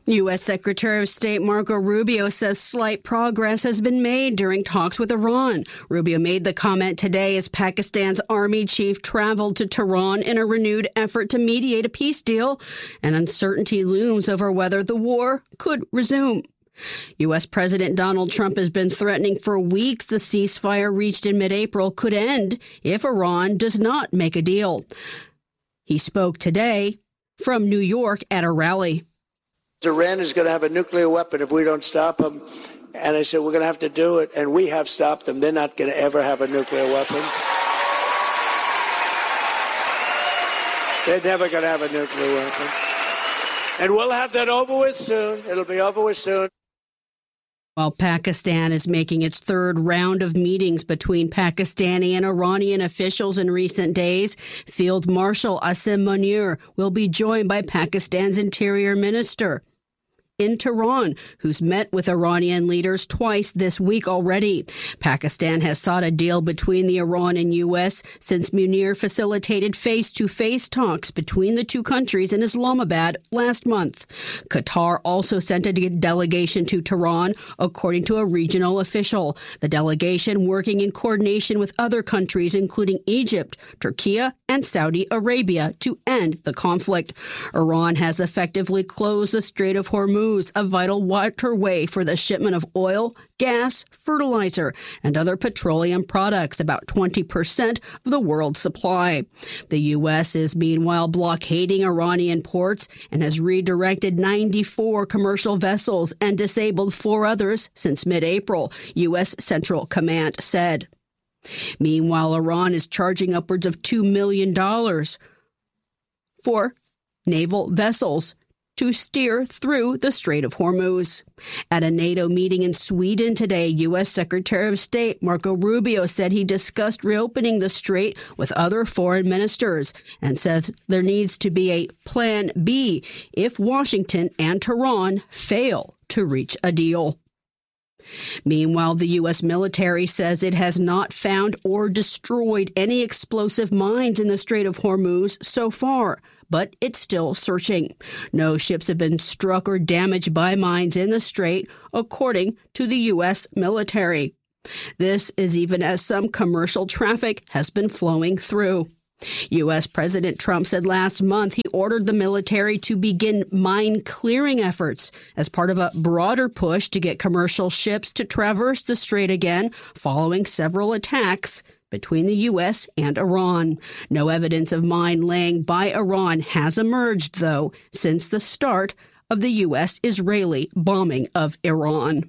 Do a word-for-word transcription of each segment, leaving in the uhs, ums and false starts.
U S. Secretary of State Marco Rubio says slight progress has been made during talks with Iran. Rubio made the comment today as Pakistan's army chief traveled to Tehran in a renewed effort to mediate a peace deal, and uncertainty looms over whether the war could resume. U S. President Donald Trump has been threatening for weeks the ceasefire reached in mid-April could end if Iran does not make a deal. He spoke today from New York at a rally. Iran is going to have a nuclear weapon if we don't stop them. And I said, we're going to have to do it. And we have stopped them. They're not going to ever have a nuclear weapon. They're never going to have a nuclear weapon. And we'll have that over with soon. It'll be over with soon. While Pakistan is making its third round of meetings between Pakistani and Iranian officials in recent days, Field Marshal Asim Munir will be joined by Pakistan's Interior Minister in Tehran, who's met with Iranian leaders twice this week already. Pakistan has sought a deal between the Iran and U S since Munir facilitated face-to-face talks between the two countries in Islamabad last month. Qatar also sent a delegation to Tehran, according to a regional official. The delegation working in coordination with other countries, including Egypt, Turkey, and Saudi Arabia, to end the conflict. Iran has effectively closed the Strait of Hormuz, a vital waterway for the shipment of oil, gas, fertilizer, and other petroleum products, about twenty percent of the world's supply. The U S is meanwhile blockading Iranian ports and has redirected ninety-four commercial vessels and disabled four others since mid-April, U S. Central Command said. Meanwhile, Iran is charging upwards of two million dollars for naval vessels to steer through the Strait of Hormuz. At a NATO meeting in Sweden today, U S. Secretary of State Marco Rubio said he discussed reopening the strait with other foreign ministers and says there needs to be a Plan B if Washington and Tehran fail to reach a deal. Meanwhile, the U S military says it has not found or destroyed any explosive mines in the Strait of Hormuz so far, but it's still searching. No ships have been struck or damaged by mines in the strait, according to the U S military. This is even as some commercial traffic has been flowing through. U S. President Trump said last month he ordered the military to begin mine clearing efforts as part of a broader push to get commercial ships to traverse the strait again following several attacks between the U S and Iran. No evidence of mine laying by Iran has emerged, though, since the start of the U S-Israeli bombing of Iran.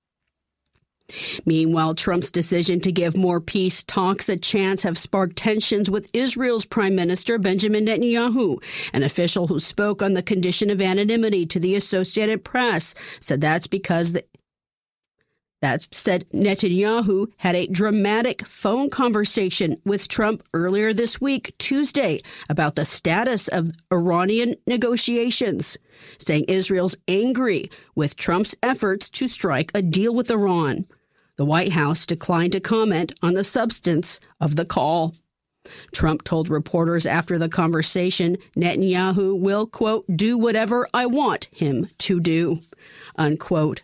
Meanwhile, Trump's decision to give more peace talks a chance have sparked tensions with Israel's Prime Minister Benjamin Netanyahu. An official who spoke on the condition of anonymity to the Associated Press said that's because the That said, Netanyahu had a dramatic phone conversation with Trump earlier this week, Tuesday, about the status of Iranian negotiations, saying Israel's angry with Trump's efforts to strike a deal with Iran. The White House declined to comment on the substance of the call. Trump told reporters after the conversation Netanyahu will, quote, do whatever I want him to do, unquote.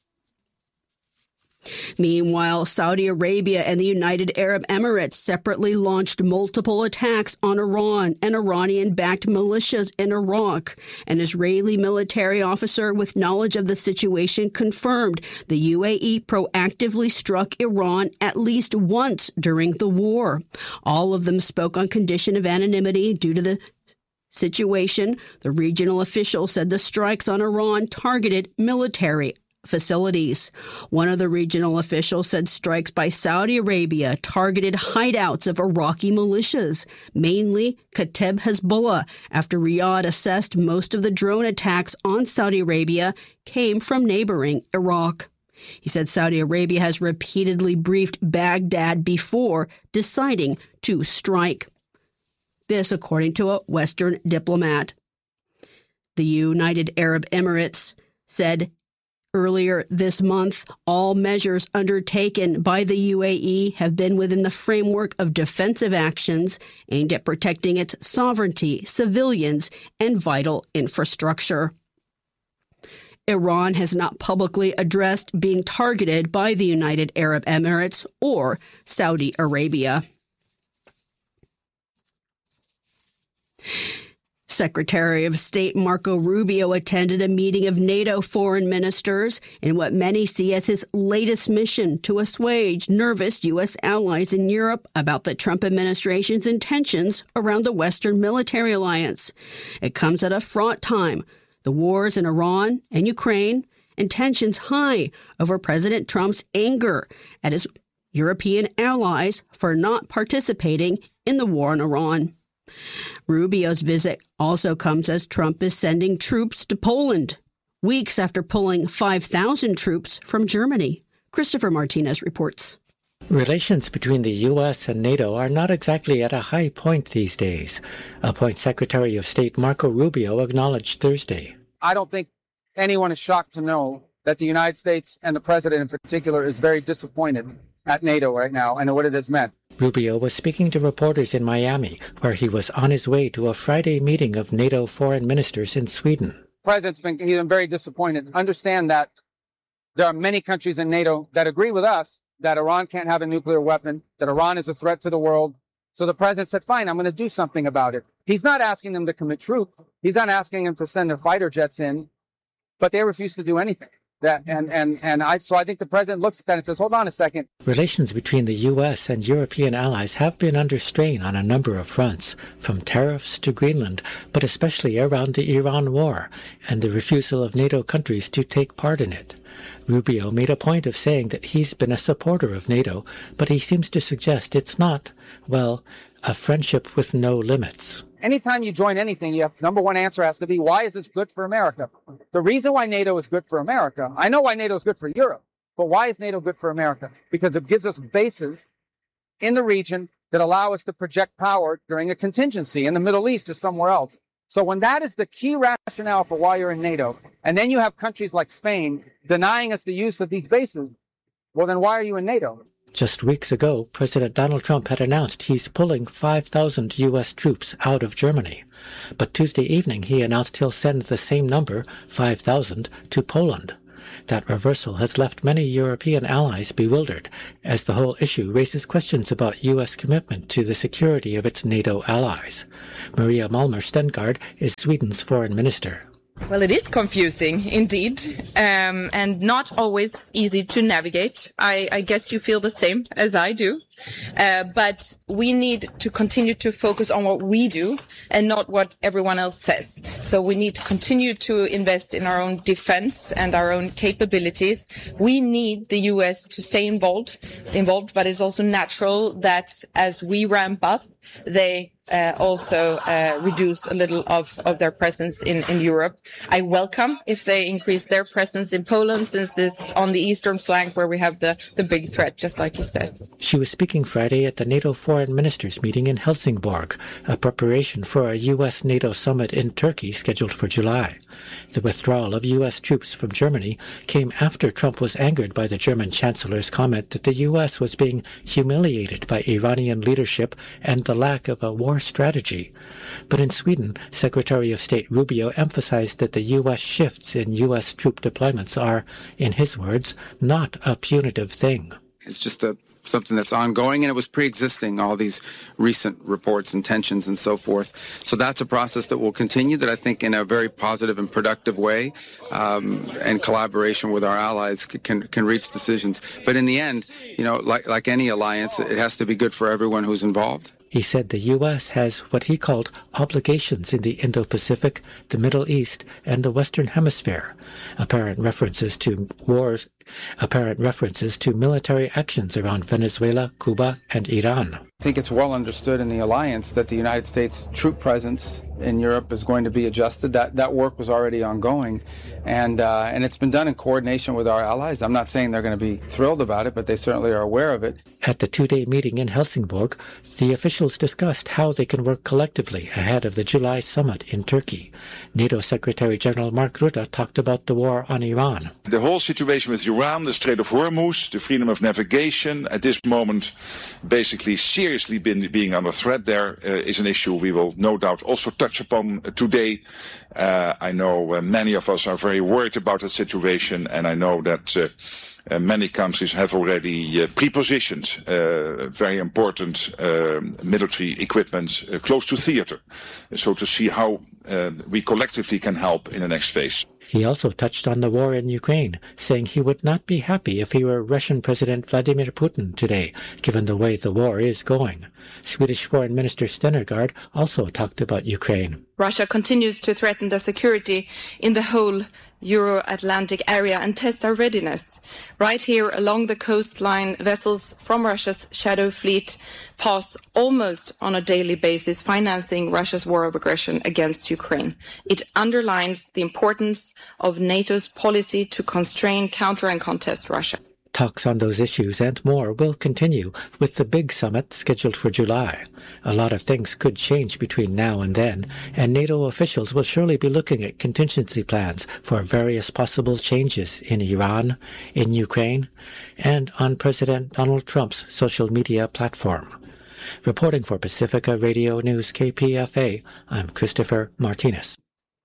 Meanwhile, Saudi Arabia and the United Arab Emirates separately launched multiple attacks on Iran and Iranian-backed militias in Iraq. An Israeli military officer with knowledge of the situation confirmed the U A E proactively struck Iran at least once during the war. All of them spoke on condition of anonymity due to the situation. The regional official said the strikes on Iran targeted military facilities. One of the regional officials said strikes by Saudi Arabia targeted hideouts of Iraqi militias, mainly Kateb Hezbollah, after Riyadh assessed most of the drone attacks on Saudi Arabia came from neighboring Iraq. He said Saudi Arabia has repeatedly briefed Baghdad before deciding to strike. This, according to a Western diplomat. The United Arab Emirates said earlier this month, all measures undertaken by the U A E have been within the framework of defensive actions aimed at protecting its sovereignty, civilians, and vital infrastructure. Iran has not publicly addressed being targeted by the United Arab Emirates or Saudi Arabia. Secretary of State Marco Rubio attended a meeting of NATO foreign ministers in what many see as his latest mission to assuage nervous U S allies in Europe about the Trump administration's intentions around the Western military alliance. It comes at a fraught time. The wars in Iran and Ukraine, and tensions high over President Trump's anger at his European allies for not participating in the war in Iran. Rubio's visit also comes as Trump is sending troops to Poland, weeks after pulling five thousand troops from Germany. Christopher Martinez reports. Relations between the U S and NATO are not exactly at a high point these days, a point Secretary of State Marco Rubio acknowledged Thursday. I don't think anyone is shocked to know that the United States and the president in particular is very disappointed at NATO right now and what it has meant. Rubio was speaking to reporters in Miami, where he was on his way to a Friday meeting of NATO foreign ministers in Sweden. The president's been, he's been very disappointed. Understand that there are many countries in NATO that agree with us that Iran can't have a nuclear weapon, that Iran is a threat to the world. So the president said, fine, I'm going to do something about it. He's not asking them to commit troops. He's not asking them to send their fighter jets in, but they refuse to do anything. That and, and, and I so I think the president looks at that and says, hold on a second. Relations between the U S and European allies have been under strain on a number of fronts, from tariffs to Greenland, but especially around the Iran war and the refusal of NATO countries to take part in it. Rubio made a point of saying that he's been a supporter of NATO, but he seems to suggest it's not, well, a friendship with no limits. Anytime you join anything, you have, number one answer has to be, why is this good for America? The reason why NATO is good for America, I know why NATO is good for Europe, but why is NATO good for America? Because it gives us bases in the region that allow us to project power during a contingency in the Middle East or somewhere else. So when that is the key rationale for why you're in NATO, and then you have countries like Spain denying us the use of these bases, well, then why are you in NATO? Just weeks ago, President Donald Trump had announced he's pulling five thousand U S troops out of Germany. But Tuesday evening, he announced he'll send the same number, five thousand, to Poland. That reversal has left many European allies bewildered, as the whole issue raises questions about U S commitment to the security of its NATO allies. Maria Malmer Stengard is Sweden's foreign minister. Well, it is confusing, indeed, um, and not always easy to navigate. I, I guess you feel the same as I do. Uh, but we need to continue to focus on what we do and not what everyone else says. So we need to continue to invest in our own defense and our own capabilities. We need the U S to stay involved, involved, but it's also natural that as we ramp up, they uh, also uh, reduce a little of, of their presence in, in Europe. I welcome if they increase their presence in Poland, since it's on the eastern flank where we have the, the big threat, just like you said. She was speaking Friday at the NATO foreign ministers meeting in Helsingborg, a preparation for a U S NATO summit in Turkey scheduled for July. The withdrawal of U S troops from Germany came after Trump was angered by the German chancellor's comment that the U S was being humiliated by Iranian leadership and the lack of a war strategy. But in Sweden, Secretary of State Rubio emphasized that the U S shifts in U S troop deployments are, in his words, not a punitive thing. It's just a something that's ongoing, and it was pre-existing, all these recent reports and tensions and so forth. So that's a process that will continue, that I think in a very positive and productive way, um, and collaboration with our allies can can reach decisions. But in the end, you know, like like any alliance, it has to be good for everyone who's involved. He said the U S has what he called obligations in the Indo-Pacific, the Middle East, and the Western Hemisphere, apparent references to wars, apparent references to military actions around Venezuela, Cuba, and Iran. I think it's well understood in the alliance that the United States troop presence in Europe is going to be adjusted. That that work was already ongoing, and uh, and it's been done in coordination with our allies. I'm not saying they're going to be thrilled about it, but they certainly are aware of it. At the two-day meeting in Helsingborg, the officials discussed how they can work collectively ahead of the July summit in Turkey. NATO Secretary General Mark Rutte talked about the war on Iran. The whole situation with Iran, the Strait of Hormuz, the freedom of navigation, at this moment basically seriously been, being under threat there, uh, is an issue we will no doubt also touch upon uh, today. Uh, I know uh, many of us are very worried about the situation, and I know that uh, uh, many countries have already uh, pre-positioned uh, very important uh, military equipment uh, close to theater, so to see how uh, we collectively can help in the next phase. He also touched on the war in Ukraine, saying he would not be happy if he were Russian President Vladimir Putin today, given the way the war is going. Swedish Foreign Minister Stennergaard also talked about Ukraine. Russia continues to threaten the security in the whole Euro-Atlantic area and test our readiness. Right here along the coastline, vessels from Russia's shadow fleet pass almost on a daily basis, financing Russia's war of aggression against Ukraine. It underlines the importance of NATO's policy to constrain, counter and contest Russia. Talks on those issues and more will continue with the big summit scheduled for July. A lot of things could change between now and then, and NATO officials will surely be looking at contingency plans for various possible changes in Iran, in Ukraine, and on President Donald Trump's social media platform. Reporting for Pacifica Radio News K P F A, I'm Christopher Martinez.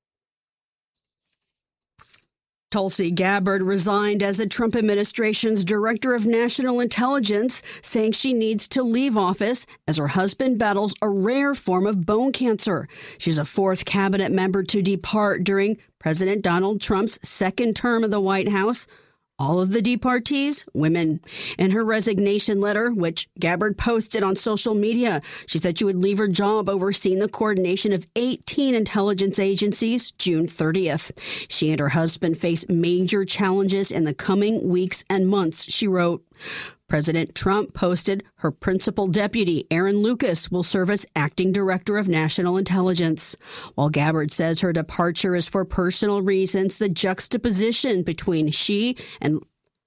Tulsi Gabbard resigned as the Trump administration's director of national intelligence, saying she needs to leave office as her husband battles a rare form of bone cancer. She's a fourth cabinet member to depart during President Donald Trump's second term in the White House. All of the departees, women. In her resignation letter, which Gabbard posted on social media, she said she would leave her job overseeing the coordination of eighteen intelligence agencies June thirtieth. She and her husband face major challenges in the coming weeks and months, she wrote. President Trump posted her principal deputy, Aaron Lucas, will serve as acting director of national intelligence. While Gabbard says her departure is for personal reasons, the juxtaposition between she and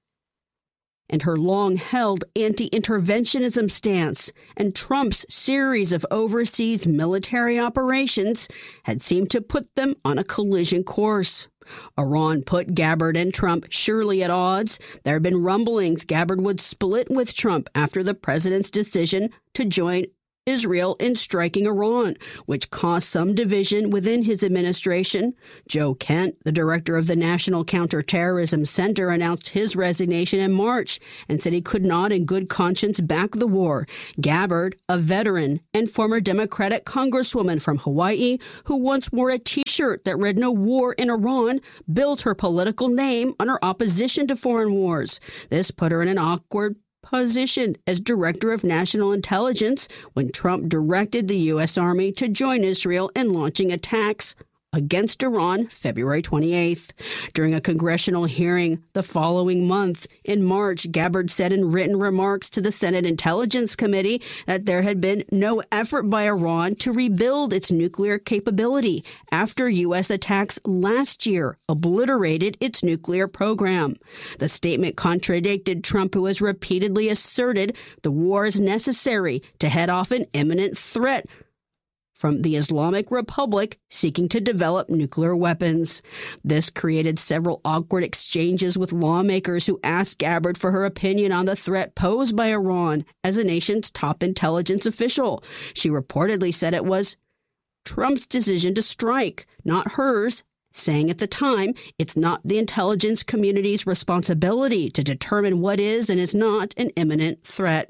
and her long-held anti-interventionism stance and Trump's series of overseas military operations had seemed to put them on a collision course. Iran put Gabbard and Trump surely at odds. There have been rumblings Gabbard would split with Trump after the president's decision to join Israel in striking Iran, which caused some division within his administration. Joe Kent, the director of the National Counterterrorism Center, announced his resignation in March and said he could not in good conscience back the war. Gabbard, a veteran and former Democratic congresswoman from Hawaii who once wore a T-shirt that read "No war in Iran," built her political name on her opposition to foreign wars. This put her in an awkward position as director of national intelligence when Trump directed the U S. Army to join Israel in launching attacks against Iran February twenty-eighth. During a congressional hearing the following month, in March, Gabbard said in written remarks to the Senate Intelligence Committee that there had been no effort by Iran to rebuild its nuclear capability after U S attacks last year obliterated its nuclear program. The statement contradicted Trump, who has repeatedly asserted the war is necessary to head off an imminent threat from the Islamic Republic seeking to develop nuclear weapons. This created several awkward exchanges with lawmakers who asked Gabbard for her opinion on the threat posed by Iran as the nation's top intelligence official. She reportedly said it was Trump's decision to strike, not hers, saying at the time, it's not the intelligence community's responsibility to determine what is and is not an imminent threat.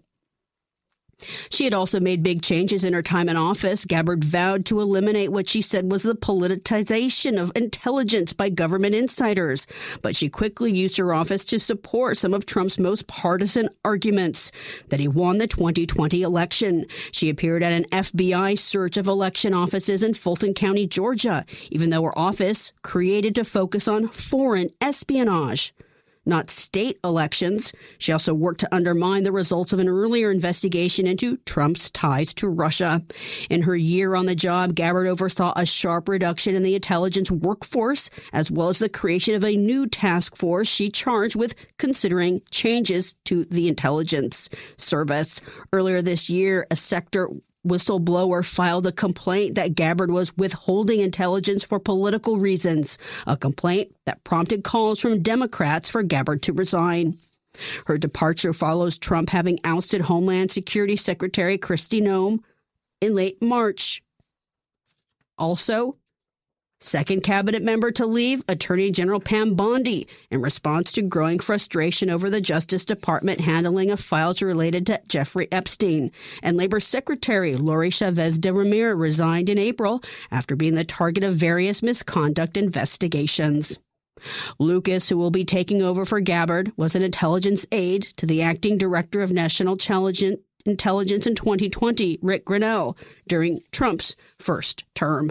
She had also made big changes in her time in office. Gabbard vowed to eliminate what she said was the politicization of intelligence by government insiders, but she quickly used her office to support some of Trump's most partisan arguments, that he won the twenty twenty election. She appeared at an F B I search of election offices in Fulton County, Georgia, even though her office created to focus on foreign espionage, not state elections. She also worked to undermine the results of an earlier investigation into Trump's ties to Russia. In her year on the job, Gabbard oversaw a sharp reduction in the intelligence workforce, as well as the creation of a new task force she charged with considering changes to the intelligence service. Earlier this year, a sector whistleblower filed a complaint that Gabbard was withholding intelligence for political reasons, a complaint that prompted calls from Democrats for Gabbard to resign. Her departure follows Trump having ousted Homeland Security Secretary Kristi Noem in late March. Also, second cabinet member to leave, Attorney General Pam Bondi, in response to growing frustration over the Justice Department handling of files related to Jeffrey Epstein. And Labor Secretary Lori Chavez de Ramiro resigned in April after being the target of various misconduct investigations. Lucas, who will be taking over for Gabbard, was an intelligence aide to the acting director of National Intelligence in twenty twenty, Rick Grenell, during Trump's first term.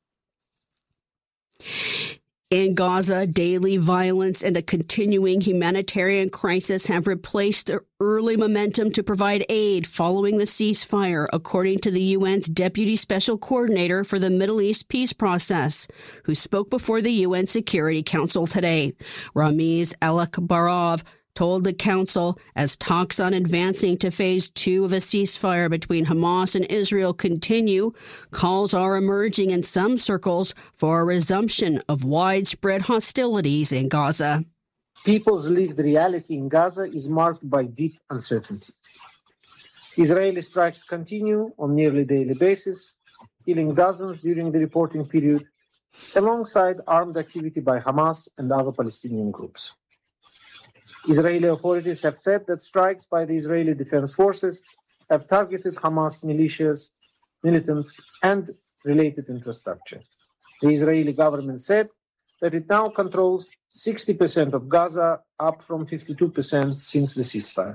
In Gaza, daily violence and a continuing humanitarian crisis have replaced the early momentum to provide aid following the ceasefire, according to the U N's Deputy Special Coordinator for the Middle East Peace Process, who spoke before the U N Security Council today. Ramiz Al-Akbarov told the council as talks on advancing to phase two of a ceasefire between Hamas and Israel continue, calls are emerging in some circles for a resumption of widespread hostilities in Gaza. People's lived reality in Gaza is marked by deep uncertainty. Israeli strikes continue on nearly daily basis, killing dozens during the reporting period, alongside armed activity by Hamas and other Palestinian groups. Israeli authorities have said that strikes by the Israeli Defense Forces have targeted Hamas militias, militants, and related infrastructure. The Israeli government said that it now controls sixty percent of Gaza, up from fifty-two percent since the ceasefire.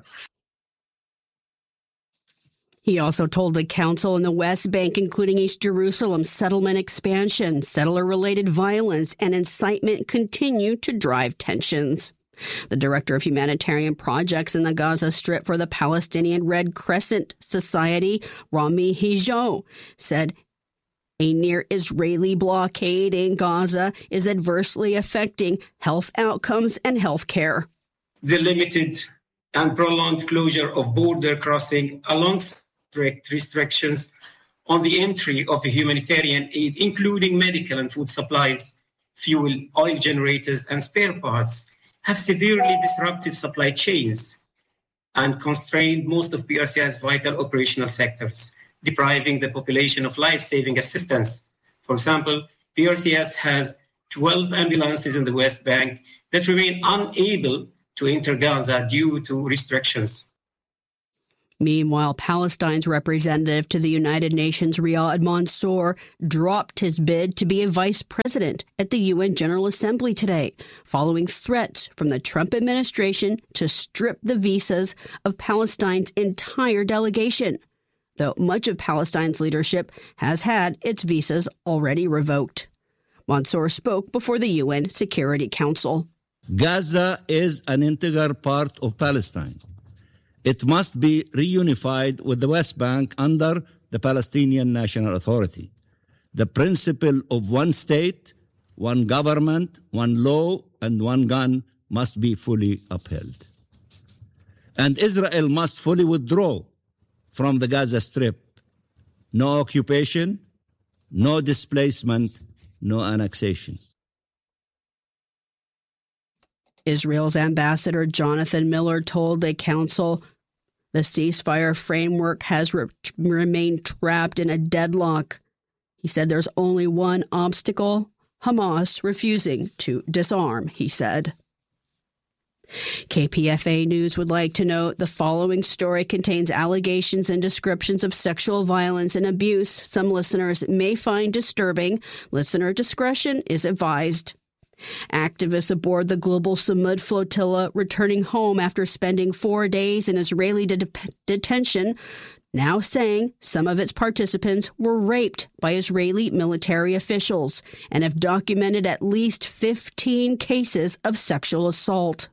He also told the council in the West Bank, including East Jerusalem, settlement expansion, settler-related violence, and incitement continue to drive tensions. The director of humanitarian projects in the Gaza Strip for the Palestinian Red Crescent Society, Rami Hijo, said a near-Israeli blockade in Gaza is adversely affecting health outcomes and health care. The limited and prolonged closure of border crossing alongside strict restrictions on the entry of humanitarian aid, including medical and food supplies, fuel, oil generators, and spare parts, have severely disrupted supply chains and constrained most of P R C I's vital operational sectors, depriving the population of life-saving assistance. For example, P R C S has twelve ambulances in the West Bank that remain unable to enter Gaza due to restrictions. Meanwhile, Palestine's representative to the United Nations, Riyad Mansour, dropped his bid to be a vice president at the U N General Assembly today, following threats from the Trump administration to strip the visas of Palestine's entire delegation, though much of Palestine's leadership has had its visas already revoked. Mansour spoke before the U N Security Council. Gaza is an integral part of Palestine. It must be reunified with the West Bank under the Palestinian National Authority. The principle of one state, one government, one law, and one gun must be fully upheld. And Israel must fully withdraw from the Gaza Strip. No occupation, no displacement, no annexation. Israel's ambassador Jonathan Miller told the council the ceasefire framework has re- remained trapped in a deadlock. He said there's only one obstacle, Hamas refusing to disarm, he said. K P F A News would like to note the following story contains allegations and descriptions of sexual violence and abuse some listeners may find disturbing. Listener discretion is advised. Activists aboard the global Samud flotilla returning home after spending four days in Israeli de- detention, now saying some of its participants were raped by Israeli military officials and have documented at least fifteen cases of sexual assault.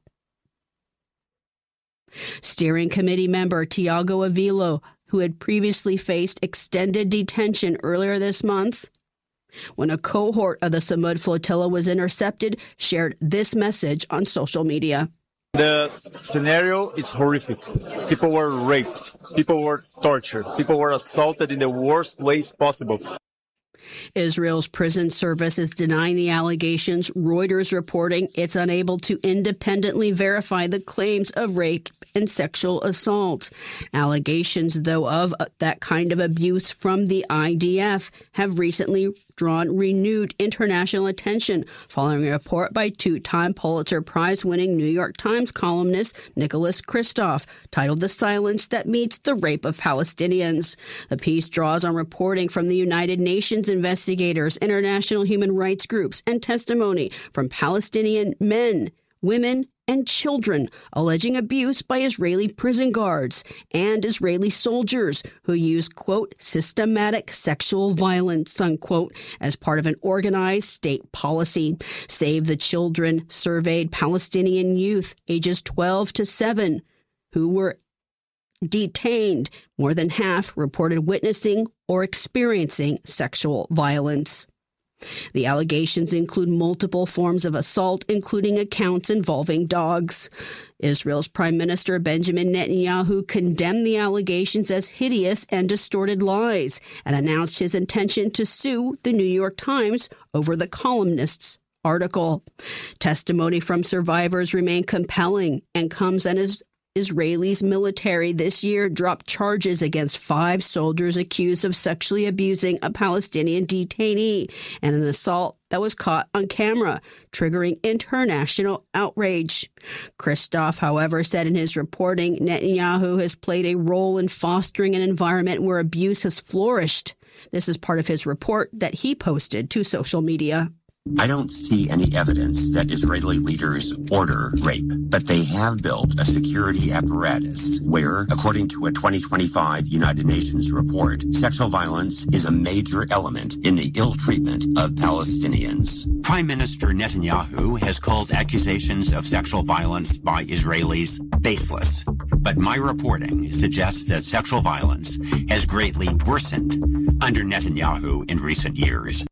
Steering committee member Tiago Avilo, who had previously faced extended detention earlier this month, when a cohort of the Samud flotilla was intercepted, shared this message on social media. The scenario is horrific. People were raped. People were tortured. People were assaulted in the worst ways possible. Israel's prison service is denying the allegations. Reuters reporting it's unable to independently verify the claims of rape and sexual assault. Allegations, though, of that kind of abuse from the I D F have recently drawn renewed international attention following a report by two-time Pulitzer Prize-winning New York Times columnist Nicholas Kristof titled "The Silence That Meets the Rape of Palestinians." The piece draws on reporting from the United Nations investigators, international human rights groups, and testimony from Palestinian men, women, and children alleging abuse by Israeli prison guards and Israeli soldiers who use, quote, systematic sexual violence, unquote, as part of an organized state policy. Save the Children surveyed Palestinian youth ages twelve to seven who were detained. More than half reported witnessing or experiencing sexual violence. The allegations include multiple forms of assault, including accounts involving dogs. Israel's Prime Minister Benjamin Netanyahu condemned the allegations as hideous and distorted lies and announced his intention to sue the New York Times over the columnist's article. Testimony from survivors remain compelling and comes as Israel's military this year dropped charges against five soldiers accused of sexually abusing a Palestinian detainee and an assault that was caught on camera, triggering international outrage. Kristof, however, said in his reporting, Netanyahu has played a role in fostering an environment where abuse has flourished. This is part of his report that he posted to social media. I don't see any evidence that Israeli leaders order rape, but they have built a security apparatus where, according to a twenty twenty-five United Nations report, sexual violence is a major element in the ill treatment of Palestinians. Prime Minister Netanyahu has called accusations of sexual violence by Israelis baseless, but my reporting suggests that sexual violence has greatly worsened under Netanyahu in recent years.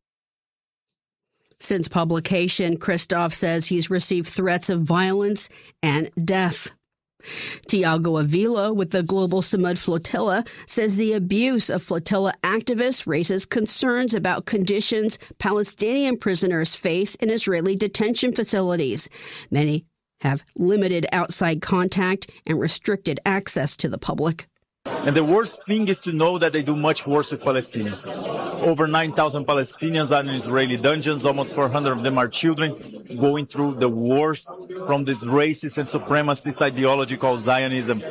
Since publication, Kristof says he's received threats of violence and death. Tiago Avila with the Global Samud Flotilla says the abuse of flotilla activists raises concerns about conditions Palestinian prisoners face in Israeli detention facilities. Many have limited outside contact and restricted access to the public. And the worst thing is to know that they do much worse with Palestinians. Over nine thousand Palestinians are in Israeli dungeons. Almost four hundred of them are children going through the worst from this racist and supremacist ideology called Zionism.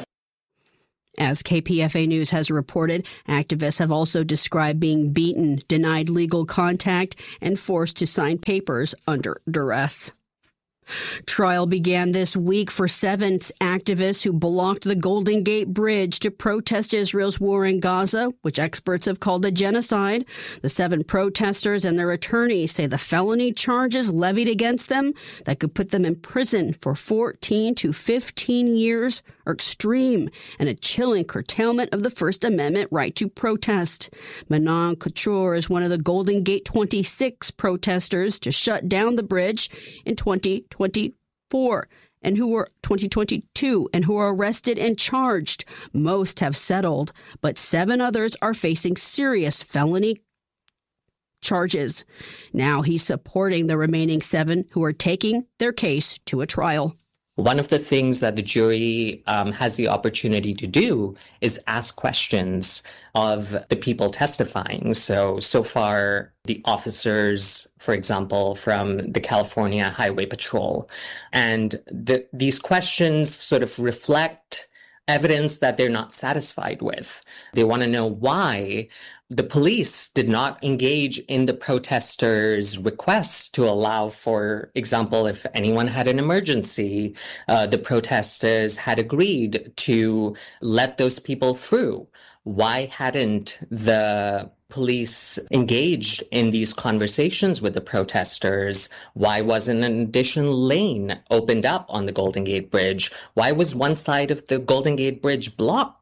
As K P F A News has reported, activists have also described being beaten, denied legal contact, and forced to sign papers under duress. Trial began this week for seven activists who blocked the Golden Gate Bridge to protest Israel's war in Gaza, which experts have called a genocide. The seven protesters and their attorneys say the felony charges levied against them that could put them in prison for fourteen to fifteen years are extreme and a chilling curtailment of the First Amendment right to protest. Manon Couture is one of the Golden Gate twenty-six protesters to shut down the bridge in twenty twenty-four and who were twenty twenty-two and who were arrested and charged. Most have settled, but seven others are facing serious felony charges. Now he's supporting the remaining seven who are taking their case to a trial. One of the things that the jury um, has the opportunity to do is ask questions of the people testifying. So, so far, the officers, for example, from the California Highway Patrol. And the, these questions sort of reflect evidence that they're not satisfied with. They want to know why the police did not engage in the protesters' requests to allow, for example, if anyone had an emergency, uh, the protesters had agreed to let those people through. Why hadn't the police engaged in these conversations with the protesters? Why wasn't an additional lane opened up on the Golden Gate Bridge? Why was one side of the Golden Gate Bridge blocked?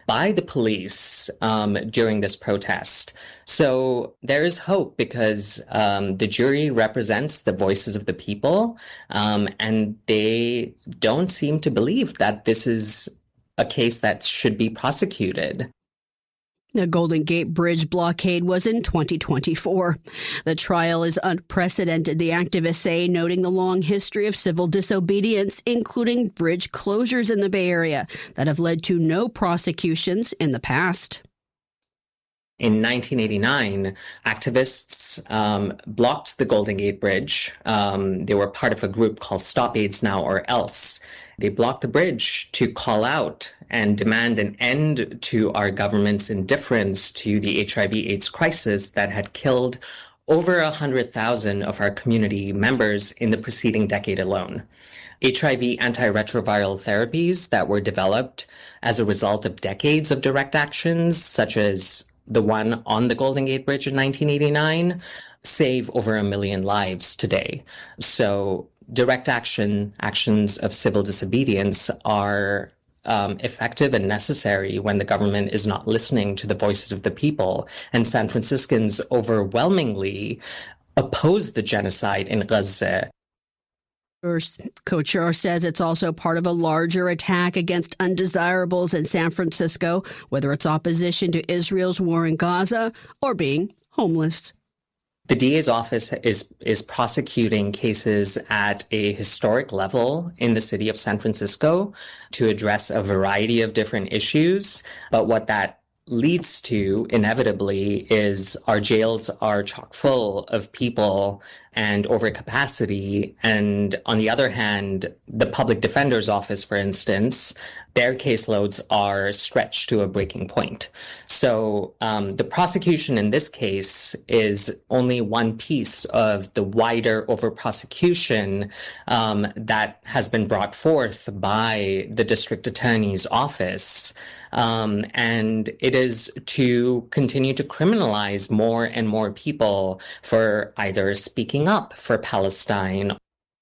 by the police um, during this protest. So there is hope because um, the jury represents the voices of the people, um, and they don't seem to believe that this is a case that should be prosecuted. The Golden Gate Bridge blockade was in twenty twenty-four. The trial is unprecedented, the activists say, noting the long history of civil disobedience, including bridge closures in the Bay Area, that have led to no prosecutions in the past. In nineteen eighty-nine, activists um, blocked the Golden Gate Bridge. Um, they were part of a group called Stop AIDS Now or Else. They blocked the bridge to call out and demand an end to our government's indifference to the H I V AIDS crisis that had killed over one hundred thousand of our community members in the preceding decade alone. H I V antiretroviral therapies that were developed as a result of decades of direct actions, such as the one on the Golden Gate Bridge in nineteen eighty-nine, save over a million lives today. So direct action, actions of civil disobedience are um, effective and necessary when the government is not listening to the voices of the people. And San Franciscans overwhelmingly oppose the genocide in Gaza. Couture says it's also part of a larger attack against undesirables in San Francisco, whether it's opposition to Israel's war in Gaza or being homeless. The D A's office is is prosecuting cases at a historic level in the city of San Francisco to address a variety of different issues. But what that leads to inevitably is our jails are chock full of people and overcapacity. And on the other hand, the public defender's office, for instance, their caseloads are stretched to a breaking point. So um, the prosecution in this case is only one piece of the wider over-prosecution um, that has been brought forth by the district attorney's office. Um, and it is to continue to criminalize more and more people for either speaking up for Palestine.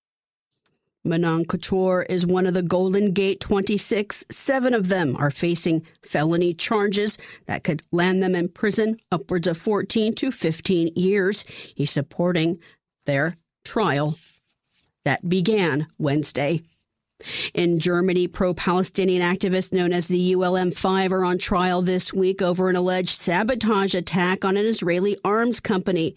Manon Couture is one of the Golden Gate twenty-six. Seven of them are facing felony charges that could land them in prison upwards of fourteen to fifteen years. He's supporting their trial that began Wednesday. In Germany, pro-Palestinian activists known as the U L M five are on trial this week over an alleged sabotage attack on an Israeli arms company.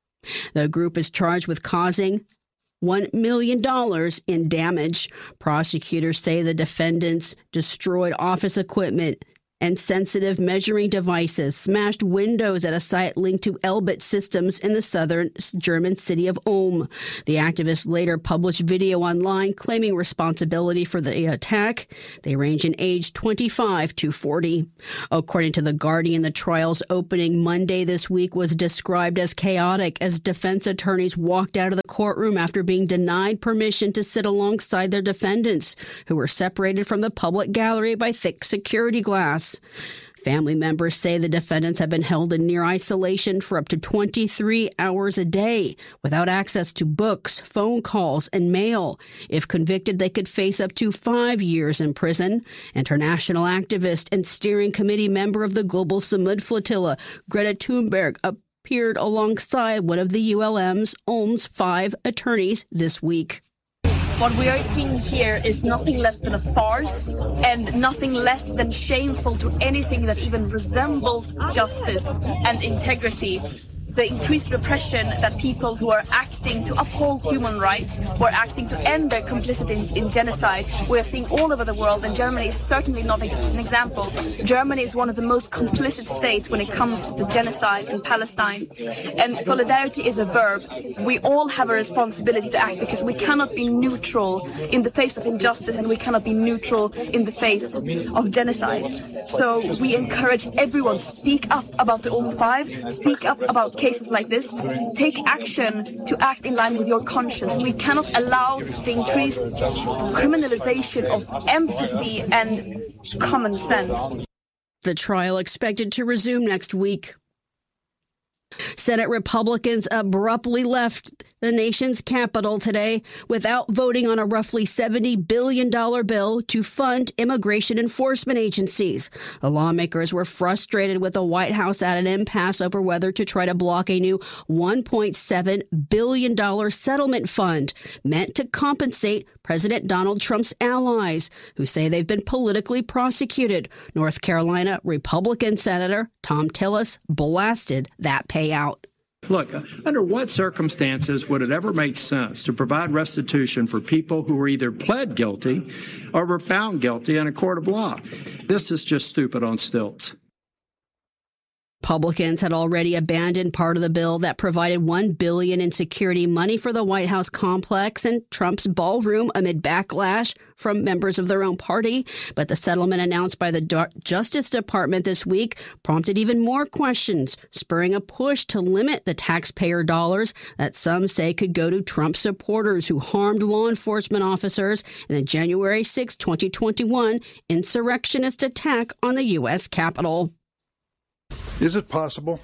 The group is charged with causing one million dollars in damage. Prosecutors say the defendants destroyed office equipment and sensitive measuring devices, smashed windows at a site linked to Elbit Systems in the southern German city of Ulm. The activists later published video online claiming responsibility for the attack. They range in age twenty-five to forty. According to The Guardian, the trial's opening Monday this week was described as chaotic as defense attorneys walked out of the courtroom after being denied permission to sit alongside their defendants, who were separated from the public gallery by thick security glass. Family members say the defendants have been held in near isolation for up to twenty-three hours a day without access to books, phone calls, and mail. If convicted, they could face up to five years in prison. International activist and steering committee member of the Global Samud Flotilla, Greta Thunberg, appeared alongside one of the U L M's Ulm's five attorneys this week. What we are seeing here is nothing less than a farce and nothing less than shameful to anything that even resembles justice and integrity. The increased repression that people who are acting to uphold human rights, who are acting to end their complicity in, in genocide, we are seeing all over the world, and Germany is certainly not an example. Germany is one of the most complicit states when it comes to the genocide in Palestine. And solidarity is a verb. We all have a responsibility to act because we cannot be neutral in the face of injustice and we cannot be neutral in the face of genocide. So we encourage everyone to speak up about the Ulm five, speak up about cases like this, take action to act in line with your conscience. We cannot allow the increased criminalization of empathy and common sense. The trial expected to resume next week. Senate Republicans abruptly left the nation's capital today without voting on a roughly seventy billion dollars bill to fund immigration enforcement agencies. The lawmakers were frustrated with the White House at an impasse over whether to try to block a new one point seven billion dollars settlement fund meant to compensate President Donald Trump's allies, who say they've been politically prosecuted. North Carolina Republican Senator Thom Tillis blasted that payout. Look, under what circumstances would it ever make sense to provide restitution for people who were either pled guilty or were found guilty in a court of law? This is just stupid on stilts. Republicans had already abandoned part of the bill that provided one billion dollars in security money for the White House complex and Trump's ballroom amid backlash from members of their own party. But the settlement announced by the Justice Department this week prompted even more questions, spurring a push to limit the taxpayer dollars that some say could go to Trump supporters who harmed law enforcement officers in the January sixth, twenty twenty-one insurrectionist attack on the U S Capitol. Is it possible?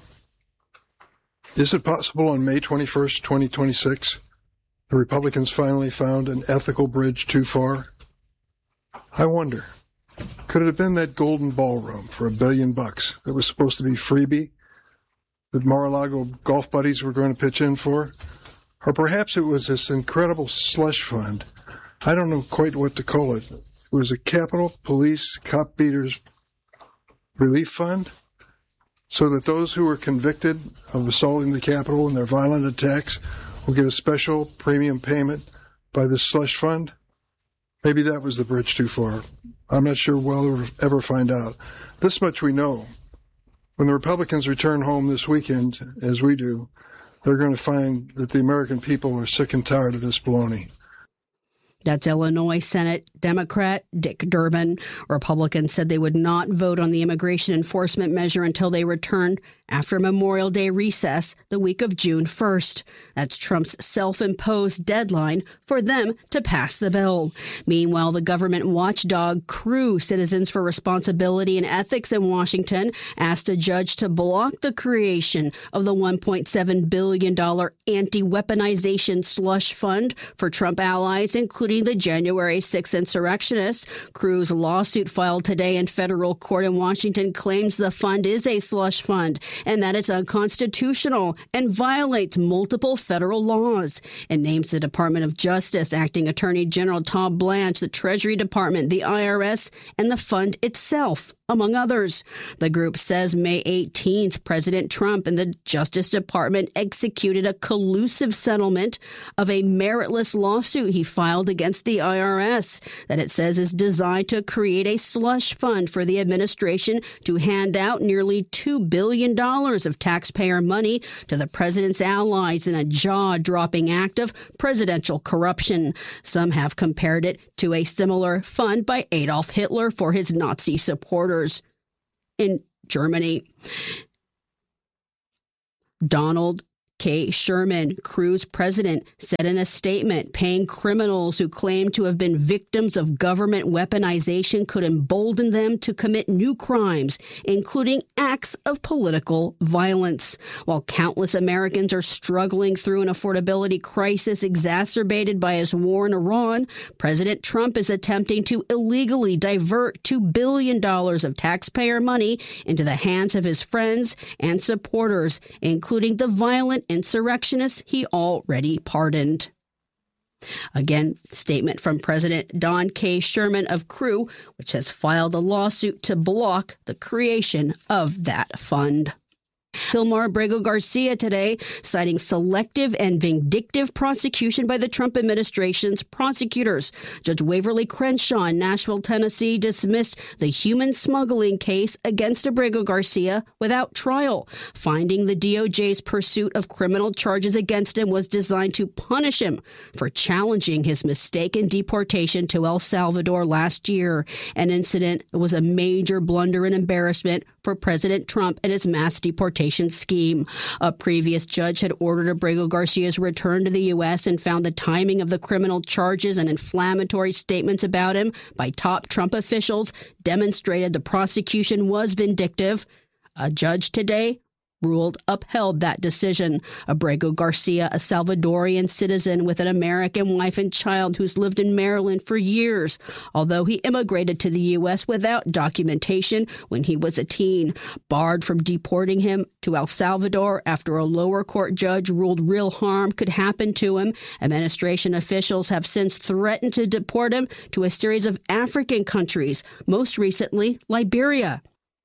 Is it possible on May twenty-first, twenty twenty-six, the Republicans finally found an ethical bridge too far? I wonder, could it have been that golden ballroom for a billion bucks that was supposed to be freebie that Mar-a-Lago golf buddies were going to pitch in for? Or perhaps it was this incredible slush fund. I don't know quite what to call it. It was a Capitol Police Cop Beaters Relief Fund? So that those who were convicted of assaulting the Capitol and their violent attacks will get a special premium payment by this slush fund? Maybe that was the bridge too far. I'm not sure we'll ever find out. This much we know. When the Republicans return home this weekend, as we do, they're going to find that the American people are sick and tired of this baloney. That's Illinois Senate Democrat Dick Durbin. Republicans said they would not vote on the immigration enforcement measure until they returned after Memorial Day recess the week of June first. That's Trump's self-imposed deadline for them to pass the bill. Meanwhile, the government watchdog Crew, Citizens for Responsibility and Ethics in Washington, asked a judge to block the creation of the one point seven billion dollars anti-weaponization slush fund for Trump allies, including the January sixth insurrectionists. Crew's lawsuit filed today in federal court in Washington claims the fund is a slush fund and that it's unconstitutional and violates multiple federal laws. It names the Department of Justice, Acting Attorney General Todd Blanche, the Treasury Department, the I R S, and the fund itself, among others. The group says May eighteenth, President Trump and the Justice Department executed a collusive settlement of a meritless lawsuit he filed against the I R S that it says is designed to create a slush fund for the administration to hand out nearly two billion dollars of taxpayer money to the president's allies in a jaw-dropping act of presidential corruption. Some have compared it to a similar fund by Adolf Hitler for his Nazi supporters in Germany. Donald K. Sherman, Crew's president, said in a statement, paying criminals who claim to have been victims of government weaponization could embolden them to commit new crimes, including acts of political violence. While countless Americans are struggling through an affordability crisis exacerbated by his war in Iran, President Trump is attempting to illegally divert two billion dollars of taxpayer money into the hands of his friends and supporters, including the violent insurrectionists he already pardoned. Again, statement from President Don K. Sherman of Crew, which has filed a lawsuit to block the creation of that fund. Gilmar Abrego Garcia today, citing selective and vindictive prosecution by the Trump administration's prosecutors. Judge Waverly Crenshaw in Nashville, Tennessee, dismissed the human smuggling case against Abrego Garcia without trial, finding the D O J's pursuit of criminal charges against him was designed to punish him for challenging his mistaken deportation to El Salvador last year, an incident that was a major blunder and embarrassment for President Trump and his mass deportation scheme. A previous judge had ordered Abrego Garcia's return to the U S and found the timing of the criminal charges and inflammatory statements about him by top Trump officials demonstrated the prosecution was vindictive. A judge today ruled upheld that decision. Abrego Garcia, a Salvadorian citizen with an American wife and child who's lived in Maryland for years, although he immigrated to the U S without documentation when he was a teen, barred from deporting him to El Salvador after a lower court judge ruled real harm could happen to him. Administration officials have since threatened to deport him to a series of African countries, most recently Liberia.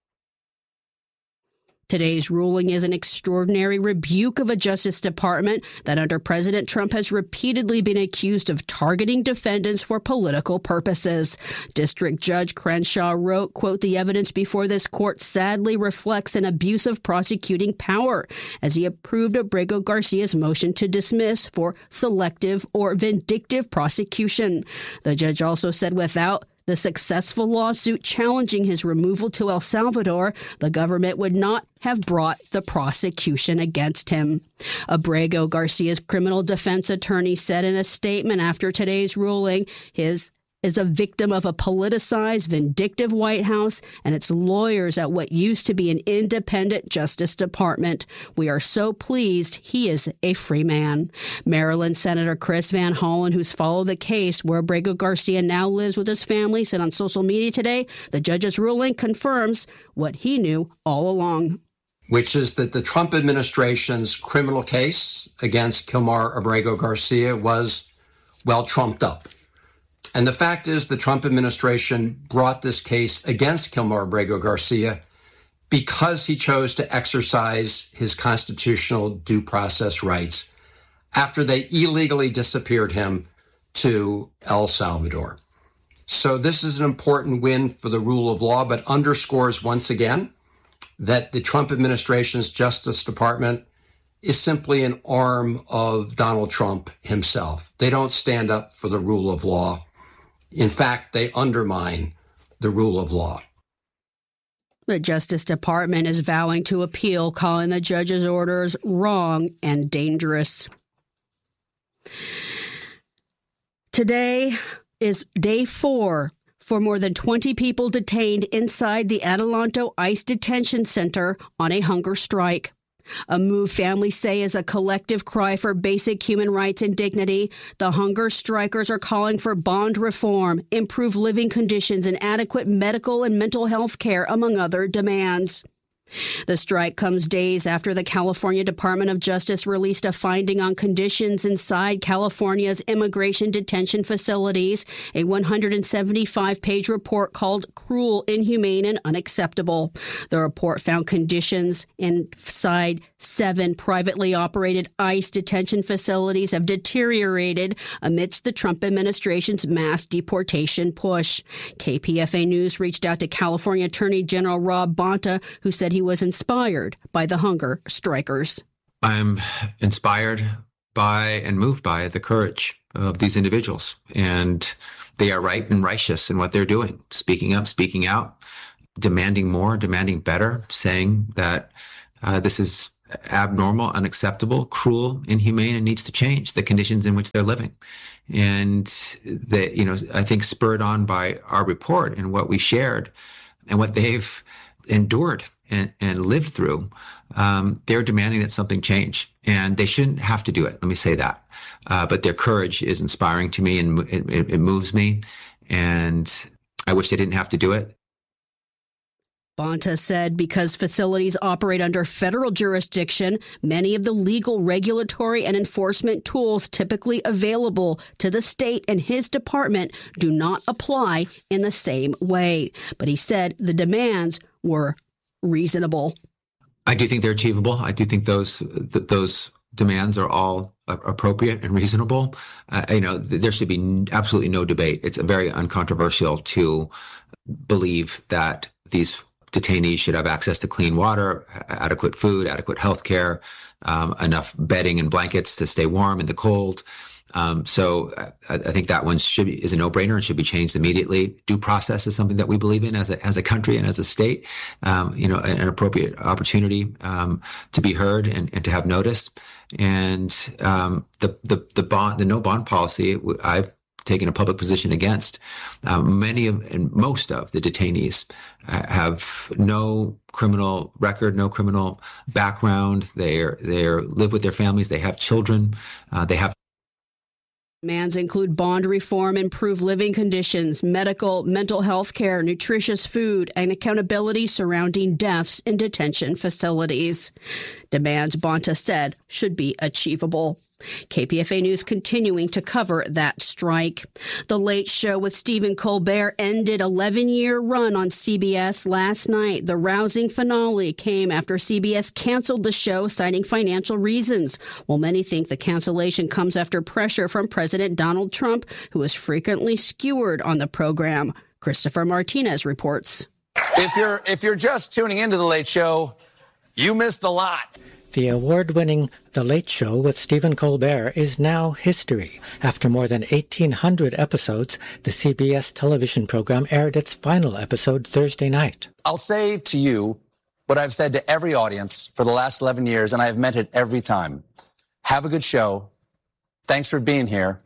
Today's ruling is an extraordinary rebuke of a Justice Department that under President Trump has repeatedly been accused of targeting defendants for political purposes. District Judge Crenshaw wrote, quote, "The evidence before this court sadly reflects an abuse of prosecuting power," as he approved Abrego Garcia's motion to dismiss for selective or vindictive prosecution. The judge also said without the successful lawsuit challenging his removal to El Salvador, the government would not have brought the prosecution against him. Abrego Garcia's criminal defense attorney said in a statement after today's ruling, his is a victim of a politicized, vindictive White House and its lawyers at what used to be an independent Justice Department. We are so pleased he is a free man. Maryland Senator Chris Van Hollen, who's followed the case where Abrego Garcia now lives with his family, said on social media today, the judge's ruling confirms what he knew all along. Which is that the Trump administration's criminal case against Kilmar Abrego Garcia was, well, trumped up. And the fact is the Trump administration brought this case against Kilmar Abrego Garcia because he chose to exercise his constitutional due process rights after they illegally disappeared him to El Salvador. So this is an important win for the rule of law, but underscores once again that the Trump administration's Justice Department is simply an arm of Donald Trump himself. They don't stand up for the rule of law. In fact, they undermine the rule of law. The Justice Department is vowing to appeal, calling the judge's orders wrong and dangerous. Today is day four for more than twenty people detained inside the Adelanto ICE detention center on a hunger strike. A move families say is a collective cry for basic human rights and dignity. The hunger strikers are calling for bond reform, improved living conditions, and adequate medical and mental health care, among other demands. The strike comes days after the California Department of Justice released a finding on conditions inside California's immigration detention facilities, a one hundred seventy-five page report called Cruel, Inhumane, and Unacceptable. The report found conditions inside seven privately operated ICE detention facilities have deteriorated amidst the Trump administration's mass deportation push. K P F A News reached out to California Attorney General Rob Bonta, who said he was inspired by the hunger strikers. I'm inspired by and moved by the courage of these individuals, and they are right and righteous in what they're doing, speaking up, speaking out, demanding more, demanding better, saying that uh, this is abnormal, unacceptable, cruel, inhumane, and needs to change the conditions in which they're living. And that, you know, I think spurred on by our report and what we shared and what they've endured and, and lived through, um, they're demanding that something change, and they shouldn't have to do it. Let me say that. Uh, but their courage is inspiring to me, and it, it, it moves me, and I wish they didn't have to do it. Bonta said because facilities operate under federal jurisdiction, many of the legal, regulatory, and enforcement tools typically available to the state and his department do not apply in the same way. But he said the demands were reasonable. I do think they're achievable. I do think those th- those demands are all appropriate and reasonable. Uh, you know, there should be absolutely no debate. It's very uncontroversial to believe that these detainees should have access to clean water, adequate food, adequate health care, um, enough bedding and blankets to stay warm in the cold. Um, so I, I think that one should be, is a no-brainer and should be changed immediately. Due process is something that we believe in as a, as a country and as a state. Um, you know, an, an appropriate opportunity um, to be heard and, and to have notice. And um, the the the bond, the no bond policy, I've taken a public position against. Uh, many of and most of the detainees uh, have no criminal record, no criminal background. They're they're live with their families. They have children. Uh, they have. Demands include bond reform, improved living conditions, medical, mental health care, nutritious food, and accountability surrounding deaths in detention facilities. Demands, Bonta said, should be achievable. K P F A News continuing to cover that strike. The Late Show with Stephen Colbert ended eleven-year run on C B S last night. The rousing finale came after C B S canceled the show, citing financial reasons. While many think the cancellation comes after pressure from President Donald Trump, who is frequently skewered on the program. Christopher Martinez reports. If you're if you're just tuning into The Late Show, you missed a lot. The award-winning The Late Show with Stephen Colbert is now history. After more than eighteen hundred episodes, the C B S television program aired its final episode Thursday night. I'll say to you what I've said to every audience for the last eleven years, and I have meant it every time. Have a good show. Thanks for being here.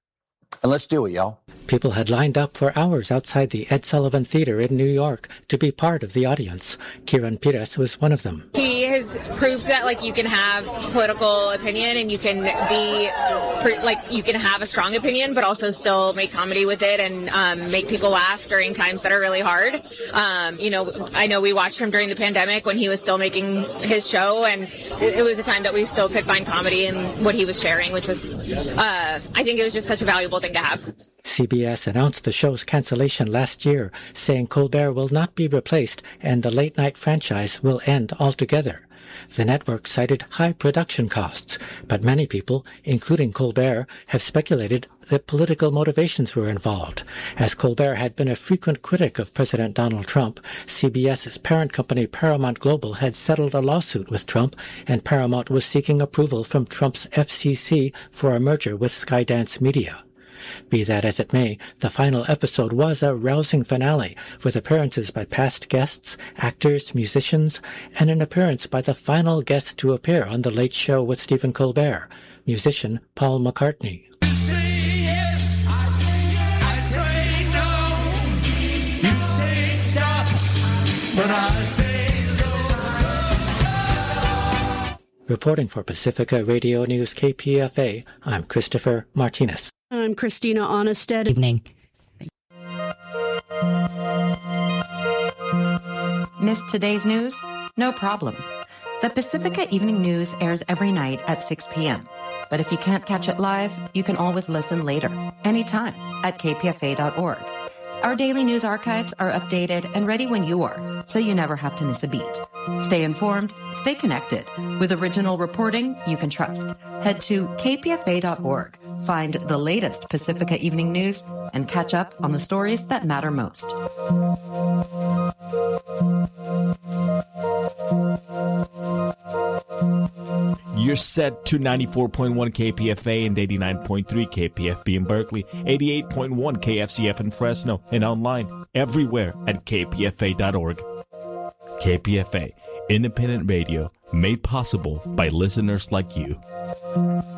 And let's do it, y'all. People had lined up for hours outside the Ed Sullivan Theater in New York to be part of the audience. Kieran Pires was one of them. He has proved that, like, you can have political opinion and you can be, like, you can have a strong opinion, but also still make comedy with it and um, make people laugh during times that are really hard. Um, you know, I know we watched him during the pandemic when he was still making his show, and it, it was a time that we still could find comedy in what he was sharing, which was, uh, I think it was just such a valuable thing to have. C B S announced the show's cancellation last year, saying Colbert will not be replaced and the late-night franchise will end altogether. The network cited high production costs, but many people, including Colbert, have speculated that political motivations were involved. As Colbert had been a frequent critic of President Donald Trump, CBS's parent company Paramount Global had settled a lawsuit with Trump, and Paramount was seeking approval from Trump's F C C for a merger with Skydance Media. Be that as it may, the final episode was a rousing finale, with appearances by past guests, actors, musicians, and an appearance by the final guest to appear on The Late Show with Stephen Colbert, musician Paul McCartney. Reporting for Pacifica Radio News K P F A, I'm Christopher Martinez. I'm Christina Onnested. Evening. Missed today's news? No problem. The Pacifica Evening News airs every night at six p.m. But if you can't catch it live, you can always listen later, anytime, at k p f a dot org. Our daily news archives are updated and ready when you are, so you never have to miss a beat. Stay informed, stay connected. With original reporting you can trust. Head to k p f a dot org, find the latest Pacifica Evening News, and catch up on the stories that matter most. You're set to ninety-four point one K P F A and eighty-nine point three K P F B in Berkeley, eighty-eight point one K F C F in Fresno, and online everywhere at k p f a dot org. K P F A, independent radio made possible by listeners like you.